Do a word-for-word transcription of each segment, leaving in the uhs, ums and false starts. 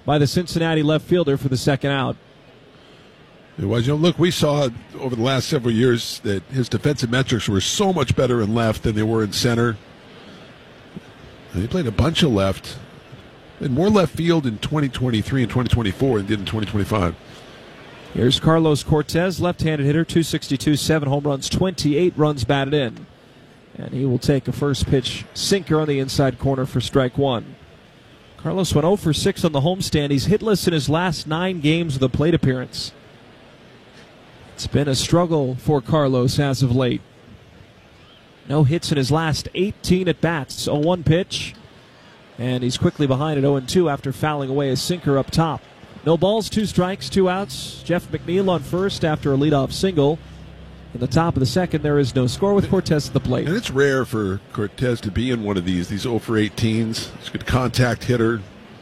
by the Cincinnati left fielder for the second out. It was. You know, look, we saw over the last several years that his defensive metrics were so much better in left than they were in center. And he played a bunch of left. And more left field in twenty twenty-three and twenty twenty-four than did in twenty twenty-five. Here's Carlos Cortez, left-handed hitter, two sixty-two, seven home runs, twenty-eight runs batted in. And he will take a first pitch sinker on the inside corner for strike one. Carlos went oh for six on the homestand. He's hitless in his last nine games with a plate appearance. It's been a struggle for Carlos as of late. No hits in his last eighteen at-bats. oh one pitch. And he's quickly behind at oh and two after fouling away a sinker up top. No balls, two strikes, two outs. Jeff McNeil on first after a leadoff single. In the top of the second, there is no score with Cortez at the plate. And it's rare for Cortez to be in one of these, these oh for eighteens. He's a good contact hitter.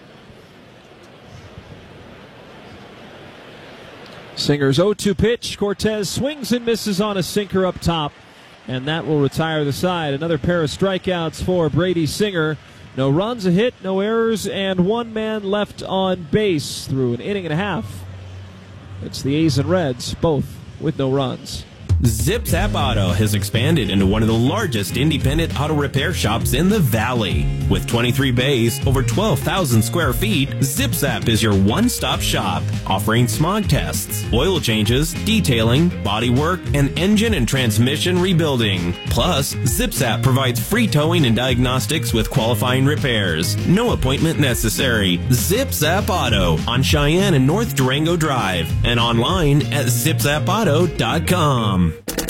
Singer's oh two pitch. Cortez swings and misses on a sinker up top. And that will retire the side. Another pair of strikeouts for Brady Singer. No runs, a hit, no errors, and one man left on base through an inning and a half. It's the A's and Reds, both with no runs. ZipZap Auto has expanded into one of the largest independent auto repair shops in the Valley. With twenty-three bays, over twelve thousand square feet, ZipZap is your one-stop shop, offering smog tests, oil changes, detailing, body work, and engine and transmission rebuilding. Plus, ZipZap provides free towing and diagnostics with qualifying repairs. No appointment necessary. ZipZap Auto on Cheyenne and North Durango Drive and online at zip zap auto dot com.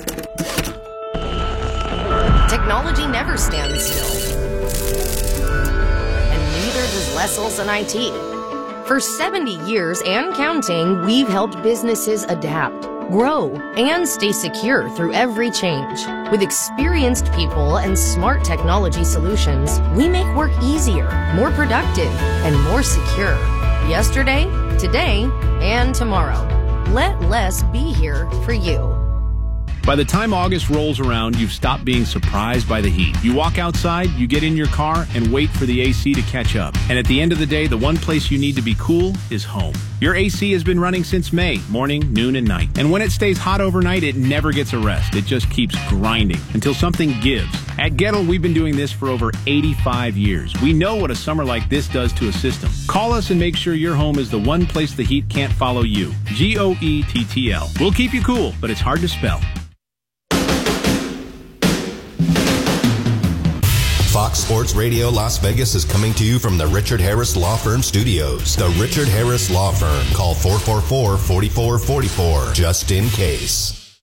Technology never stands still. And neither does Les Olson I T. For seventy years and counting, we've helped businesses adapt, grow, and stay secure through every change. With experienced people and smart technology solutions, we make work easier, more productive, and more secure. Yesterday, today, and tomorrow. Let Les be here for you. By the time August rolls around, you've stopped being surprised by the heat. You walk outside, you get in your car, and wait for the A C to catch up. And at the end of the day, the one place you need to be cool is home. Your A C has been running since May, morning, noon, and night. And when it stays hot overnight, it never gets a rest. It just keeps grinding until something gives. At Gettle, we've been doing this for over eighty-five years. We know what a summer like this does to a system. Call us and make sure your home is the one place the heat can't follow you. G O E T T L. We'll keep you cool, but it's hard to spell. Fox Sports Radio Las Vegas is coming to you from the Richard Harris Law Firm Studios. The Richard Harris Law Firm. Call four four four, four four four four, just in case.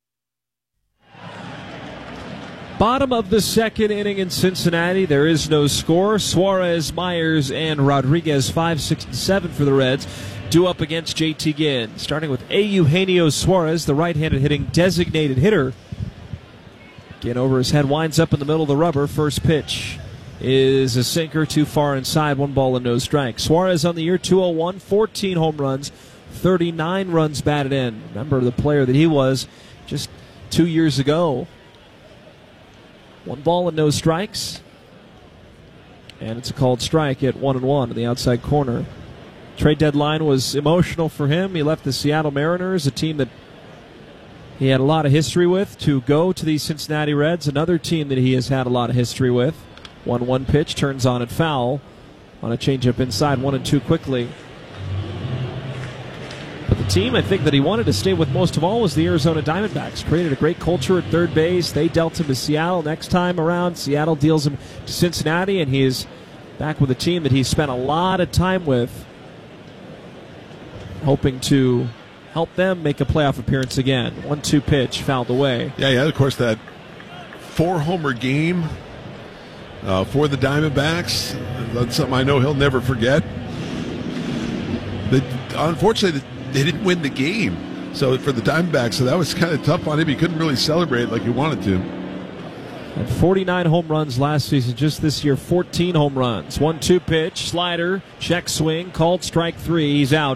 Bottom of the second inning in Cincinnati. There is no score. Suarez, Myers, and Rodriguez, five, six, and seven for the Reds, due up against J T Ginn. Starting with Eugenio Suarez, the right-handed hitting designated hitter. Ginn over his head, winds up in the middle of the rubber. First pitch is a sinker too far inside, one ball and no strike. Suarez on the year, two oh one, fourteen home runs, thirty-nine runs batted in. Remember the player that he was just two years ago. One ball and no strikes. And it's a called strike at one and one in the outside corner. Trade deadline was emotional for him. He left the Seattle Mariners, a team that he had a lot of history with, to go to the Cincinnati Reds, another team that he has had a lot of history with. one one pitch, turns on and foul on a changeup inside, one and two quickly. But the team I think that he wanted to stay with most of all was the Arizona Diamondbacks. Created a great culture at third base. They dealt him to Seattle. Next time around, Seattle deals him to Cincinnati, and he is back with a team that he spent a lot of time with, hoping to help them make a playoff appearance again. one two pitch, fouled away. Yeah, yeah, of course, that four-homer game uh, for the Diamondbacks, that's something I know he'll never forget. They, unfortunately, they didn't win the game so for the Diamondbacks, so that was kind of tough on him. He couldn't really celebrate like he wanted to. Had forty-nine home runs last season. Just this year, fourteen home runs. one two pitch, slider, check swing, called strike three. He's out.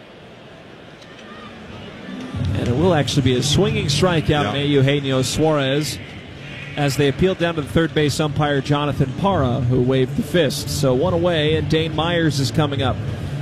And it will actually be a swinging strikeout yeah. in Eugenio Suarez as they appealed down to the third base umpire Jonathan Parra, who waved the fist. So one away, and Dane Myers is coming up.